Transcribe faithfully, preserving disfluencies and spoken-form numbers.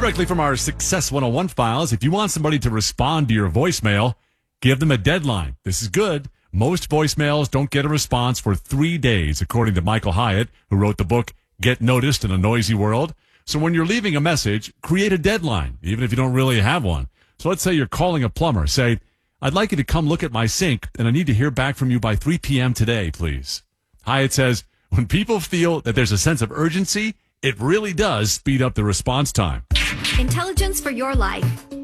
Directly from our Success one oh one files, if you want somebody to respond to your voicemail, give them a deadline. This is good. Most voicemails don't get a response for three days, according to Michael Hyatt, who wrote the book Get Noticed in a Noisy World. So when you're leaving a message, create a deadline, even if you don't really have one. So let's say you're calling a plumber. Say, I'd like you to come look at my sink, and I need to hear back from you by three p.m. today, please. Hyatt says, when people feel that there's a sense of urgency, it really does speed up the response time. Intelligence for your life.